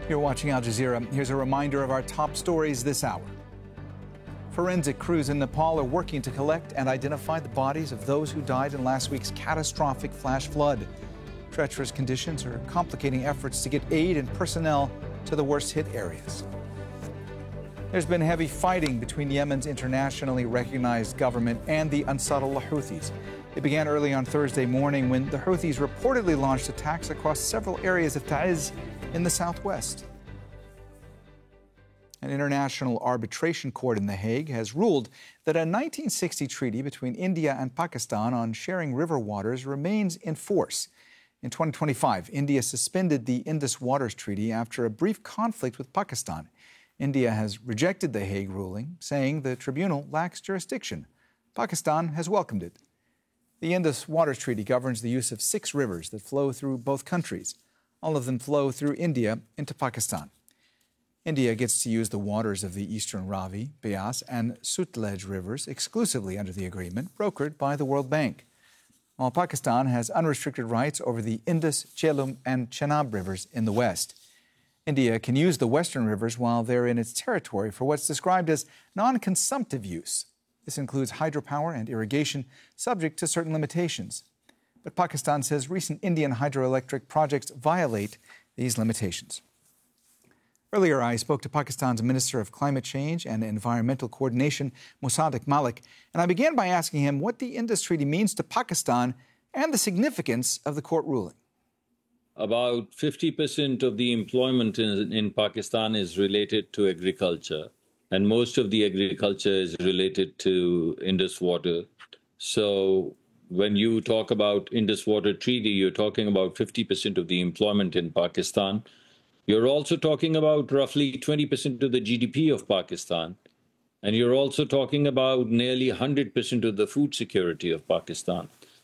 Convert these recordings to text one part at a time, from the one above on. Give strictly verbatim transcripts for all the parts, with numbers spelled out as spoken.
You're watching Al Jazeera. Here's a reminder of our top stories this hour. Forensic crews in Nepal are working to collect and identify the bodies of those who died in last week's catastrophic flash flood. Treacherous conditions are complicating efforts to get aid and personnel to the worst-hit areas. There's been heavy fighting between Yemen's internationally recognized government and the Ansar Allah Houthis. It began early on Thursday morning when the Houthis reportedly launched attacks across several areas of Taiz in the southwest. An international arbitration court in The Hague has ruled that a nineteen sixty treaty between India and Pakistan on sharing river waters remains in force. In twenty twenty-five, India suspended the Indus Waters Treaty after a brief conflict with Pakistan. India has rejected the Hague ruling, saying the tribunal lacks jurisdiction. Pakistan has welcomed it. The Indus Waters Treaty governs the use of six rivers that flow through both countries. All of them flow through India into Pakistan. India gets to use the waters of the eastern Ravi, Beas, and Sutlej rivers exclusively under the agreement brokered by the World Bank, while Pakistan has unrestricted rights over the Indus, Jhelum, and Chenab rivers in the west. India can use the western rivers while they're in its territory for what's described as non-consumptive use. This includes hydropower and irrigation, subject to certain limitations. But Pakistan says recent Indian hydroelectric projects violate these limitations. Earlier, I spoke to Pakistan's Minister of Climate Change and Environmental Coordination, Musaddiq Malik, and I began by asking him what the Indus Treaty means to Pakistan and the significance of the court ruling. About fifty percent of the employment in, in Pakistan is related to agriculture, and most of the agriculture is related to Indus water. So when you talk about Indus Water Treaty, you're talking about fifty percent of the employment in Pakistan. You're also talking about roughly twenty percent of the G D P of Pakistan. And you're also talking about nearly one hundred percent of the food security of Pakistan.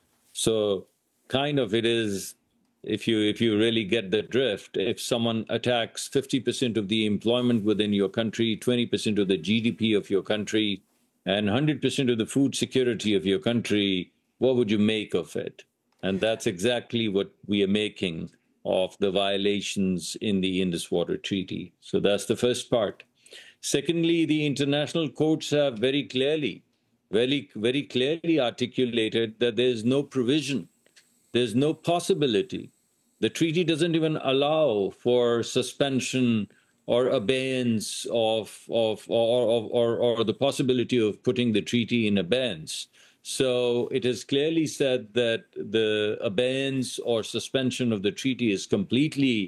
So kind of it is, if you, if you really get the drift, if someone attacks fifty percent of the employment within your country, twenty percent of the G D P of your country, and one hundred percent of the food security of your country, what would you make of it? And that's exactly what we are making of the violations in the Indus Water Treaty. So that's the first part. Secondly, the international courts have very clearly, very, very clearly articulated that there's no provision, there's no possibility. The treaty doesn't even allow for suspension or abeyance of, of or, or, or, or the possibility of putting the treaty in abeyance. So it is clearly said that the abeyance or suspension of the treaty is completely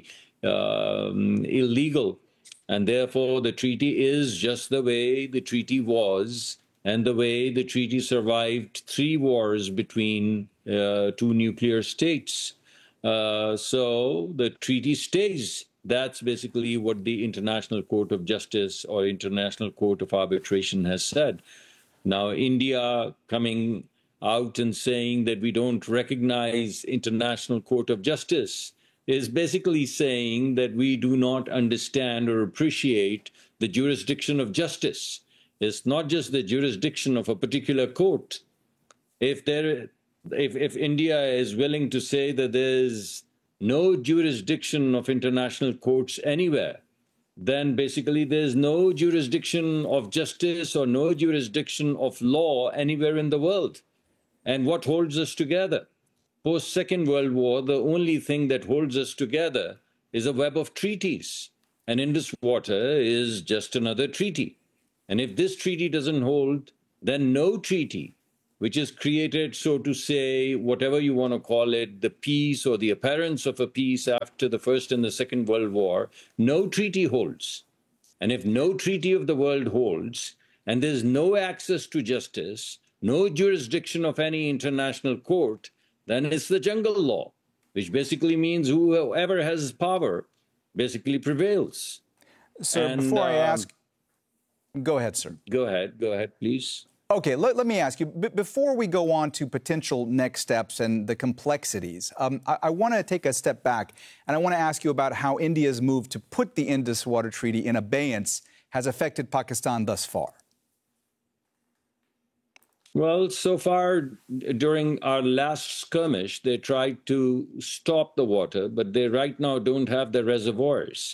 um, illegal, and therefore the treaty is just the way the treaty was and the way the treaty survived three wars between uh, two nuclear states. Uh, so the treaty stays. That's basically what the International Court of Justice or International Court of Arbitration has said. Now, India coming out and saying that we don't recognize International Court of Justice is basically saying that we do not understand or appreciate the jurisdiction of justice. It's not just the jurisdiction of a particular court. If there, if, if India is willing to say that there is no jurisdiction of international courts anywhere, then basically there's no jurisdiction of justice or no jurisdiction of law anywhere in the world. And what holds us together? Post-Second World War, the only thing that holds us together is a web of treaties. And Indus Water is just another treaty. And if this treaty doesn't hold, then no treaty, which is created, so to say, whatever you want to call it, the peace or the appearance of a peace after the First and the Second World War, no treaty holds. And if no treaty of the world holds, and there's no access to justice, no jurisdiction of any international court, then it's the jungle law, which basically means whoever has power basically prevails. Sir, and, before I um, ask, go ahead, sir. Go ahead, go ahead, please. Okay, let, let me ask you, b- before we go on to potential next steps and the complexities, um, I, I want to take a step back, and I want to ask you about how India's move to put the Indus Water Treaty in abeyance has affected Pakistan thus far. Well, so far, during our last skirmish, they tried to stop the water, but they right now don't have the reservoirs.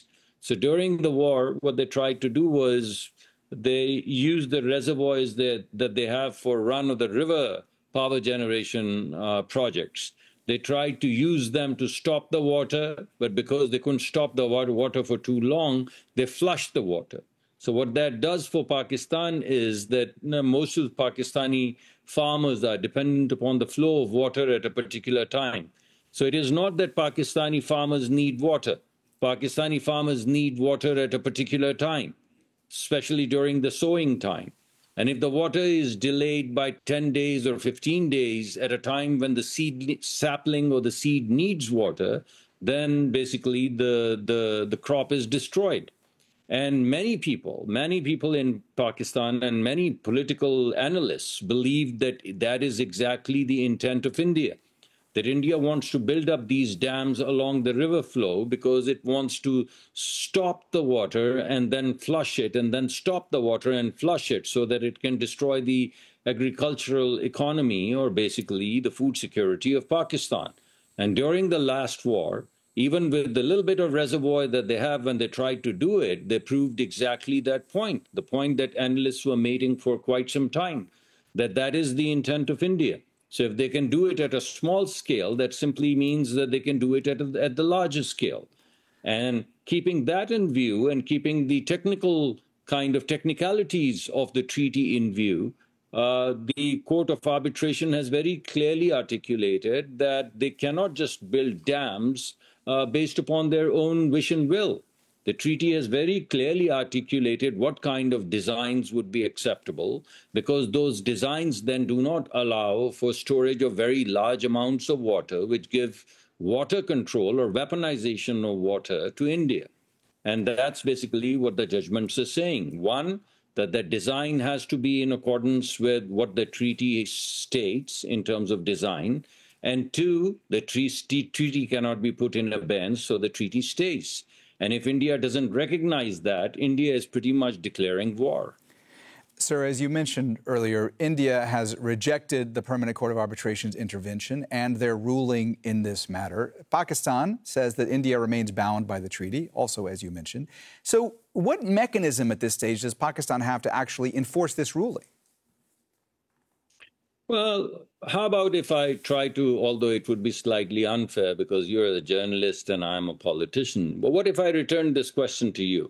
So during the war, what they tried to do was they used the reservoirs that, that they have for run-of-the-river power generation uh, projects. They tried to use them to stop the water, but because they couldn't stop the water, water for too long, they flushed the water. So what that does for Pakistan is that you know, most of the Pakistani farmers are dependent upon the flow of water at a particular time. So it is not that Pakistani farmers need water. Pakistani farmers need water at a particular time, especially during the sowing time. And if the water is delayed by ten days or fifteen days at a time when the seed sapling or the seed needs water, then basically the, the, the crop is destroyed. And many people, many people in Pakistan and many political analysts believe that that is exactly the intent of India, that India wants to build up these dams along the river flow because it wants to stop the water and then flush it, and then stop the water and flush it so that it can destroy the agricultural economy or basically the food security of Pakistan. And during the last war, even with the little bit of reservoir that they have when they tried to do it, they proved exactly that point, the point that analysts were making for quite some time, that that is the intent of India. So if they can do it at a small scale, that simply means that they can do it at, a, at the larger scale. And keeping that in view and keeping the technical kind of technicalities of the treaty in view, uh, the Court of Arbitration has very clearly articulated that they cannot just build dams uh, based upon their own wish and will. The treaty has very clearly articulated what kind of designs would be acceptable, because those designs then do not allow for storage of very large amounts of water, which give water control or weaponization of water to India. And that's basically what the judgments are saying. One, that the design has to be in accordance with what the treaty states in terms of design. And two, the treaty cannot be put in abeyance, so the treaty stays. And if India doesn't recognize that, India is pretty much declaring war. Sir, as you mentioned earlier, India has rejected the Permanent Court of Arbitration's intervention and their ruling in this matter. Pakistan says that India remains bound by the treaty, also as you mentioned. So what mechanism at this stage does Pakistan have to actually enforce this ruling? Well, how about if I try to, although it would be slightly unfair because you're a journalist and I'm a politician, but what if I return this question to you?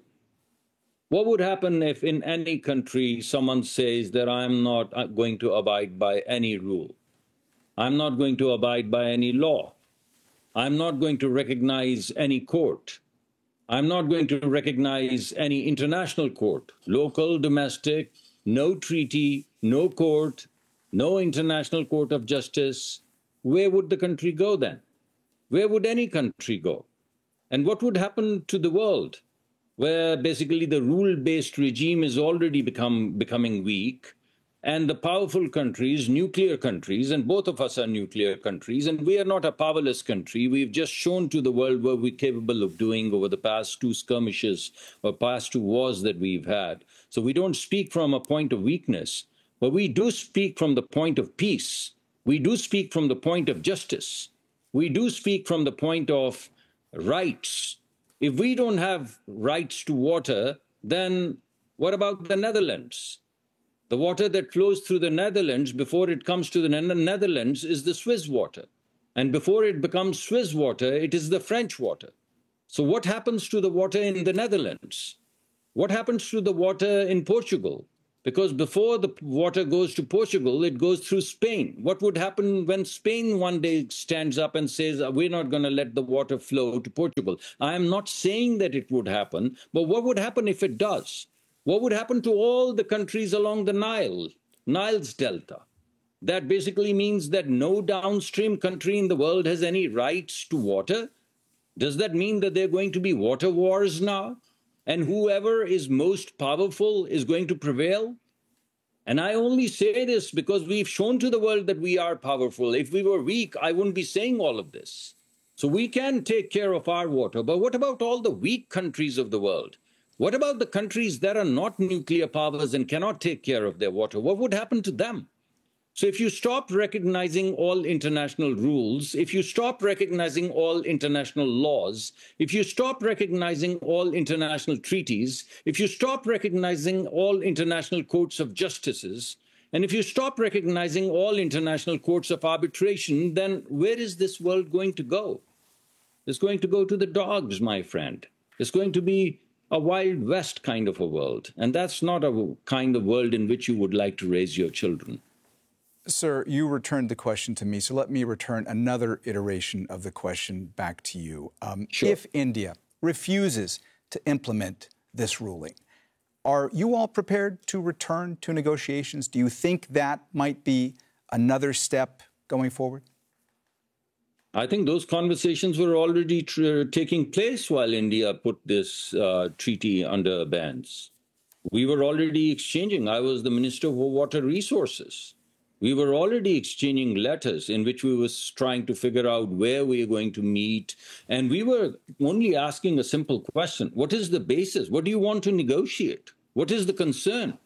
What would happen if in any country someone says that I'm not going to abide by any rule? I'm not going to abide by any law. I'm not going to recognize any court. I'm not going to recognize any international court, local, domestic, no treaty, no court, no international court of justice. Where would the country go then? Where would any country go? And what would happen to the world, where basically the rule-based regime is already become, becoming weak, and the powerful countries, nuclear countries, and both of us are nuclear countries, and we are not a powerless country. We've just shown to the world what we're capable of doing over the past two skirmishes or past two wars that we've had. So we don't speak from a point of weakness, but we do speak from the point of peace. We do speak from the point of justice. We do speak from the point of rights. If we don't have rights to water, then what about the Netherlands? The water that flows through the Netherlands before it comes to the Netherlands is the Swiss water. And before it becomes Swiss water, it is the French water. So what happens to the water in the Netherlands? What happens to the water in Portugal? Because before the water goes to Portugal, it goes through Spain. What would happen when Spain one day stands up and says, we're not going to let the water flow to Portugal? I am not saying that it would happen, but what would happen if it does? What would happen to all the countries along the Nile, Nile's delta? That basically means that no downstream country in the world has any rights to water. Does that mean that there are going to be water wars now? And whoever is most powerful is going to prevail? And I only say this because we've shown to the world that we are powerful. If we were weak, I wouldn't be saying all of this. So we can take care of our water, but what about all the weak countries of the world? What about the countries that are not nuclear powers and cannot take care of their water? What would happen to them? So if you stop recognizing all international rules, if you stop recognizing all international laws, if you stop recognizing all international treaties, if you stop recognizing all international courts of justices, and if you stop recognizing all international courts of arbitration, then where is this world going to go? It's going to go to the dogs, my friend. It's going to be a Wild West kind of a world. And that's not a kind of world in which you would like to raise your children. Sir, you returned the question to me, so let me return another iteration of the question back to you. Um, sure. If India refuses to implement this ruling, are you all prepared to return to negotiations? Do you think that might be another step going forward? I think those conversations were already tr- taking place while India put this uh, treaty under abeyance. We were already exchanging. I was the Minister for Water Resources. We were already exchanging letters in which we were trying to figure out where we are going to meet. And we were only asking a simple question. What is the basis? What do you want to negotiate? What is the concern?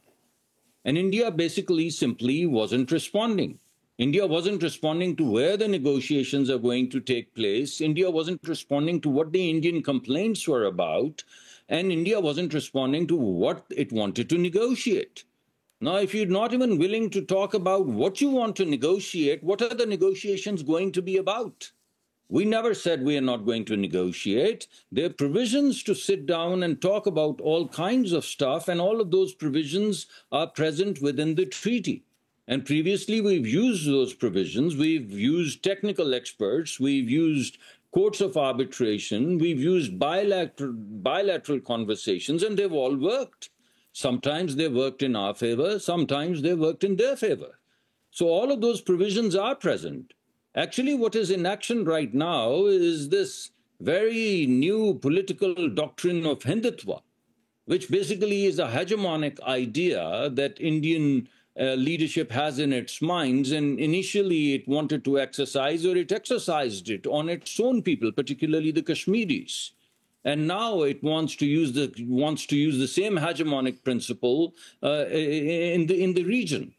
And India basically simply wasn't responding. India wasn't responding to where the negotiations are going to take place. India wasn't responding to what the Indian complaints were about. And India wasn't responding to what it wanted to negotiate. Now, if you're not even willing to talk about what you want to negotiate, what are the negotiations going to be about? We never said we are not going to negotiate. There are provisions to sit down and talk about all kinds of stuff, and all of those provisions are present within the treaty. And previously, we've used those provisions. We've used technical experts. We've used courts of arbitration. We've used bilateral, bilateral conversations, and they've all worked. Sometimes they worked in our favor, sometimes they worked in their favor. So all of those provisions are present. Actually, what is in action right now is this very new political doctrine of Hindutva, which basically is a hegemonic idea that Indian uh, leadership has in its minds, and initially it wanted to exercise, or it exercised it on its own people, particularly the Kashmiris. And now it wants to use the wants to use the same hegemonic principle uh, in the in the region.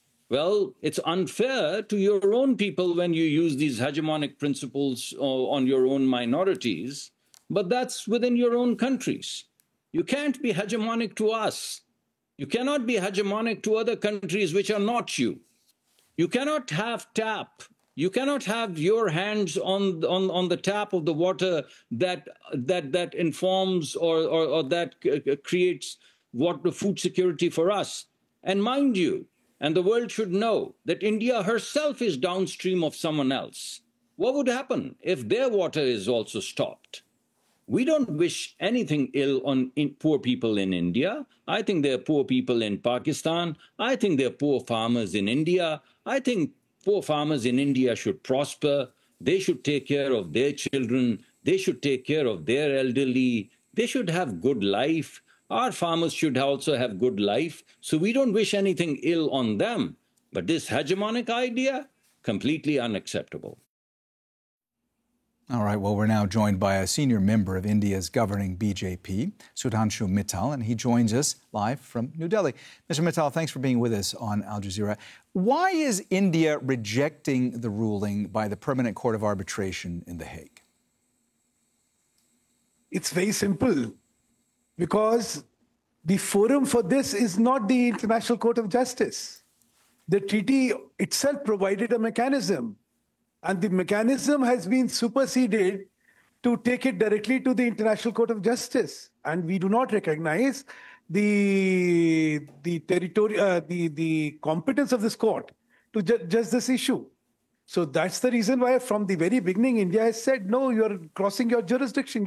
Well, it's unfair to your own people when you use these hegemonic principles uh, on your own minorities, but that's within your own countries. You can't be hegemonic to us. You cannot be hegemonic to other countries which are not you. You cannot have tap. You cannot have your hands on, on, on the tap of the water that, that, that informs or, or, or that creates what the food security for us. And mind you, and the world should know, that India herself is downstream of someone else. What would happen if their water is also stopped? We don't wish anything ill on in poor people in India. I think there are poor people in Pakistan. I think there are poor farmers in India. I think poor farmers in India should prosper. They should take care of their children. They should take care of their elderly. They should have good life. Our farmers should also have good life. So we don't wish anything ill on them. But this hegemonic idea, completely unacceptable. All right, well, we're now joined by a senior member of India's governing B J P, Sudhanshu Mittal, and he joins us live from New Delhi. Mister Mittal, thanks for being with us on Al Jazeera. Why is India rejecting the ruling by the Permanent Court of Arbitration in The Hague? It's very simple, because the forum for this is not the International Court of Justice. The treaty itself provided a mechanism, and the mechanism has been superseded to take it directly to the International Court of Justice. And we do not recognize the, the, territory, uh, the, the competence of this court to ju- judge this issue. So that's the reason why from the very beginning, India has said, no, you're crossing your jurisdiction.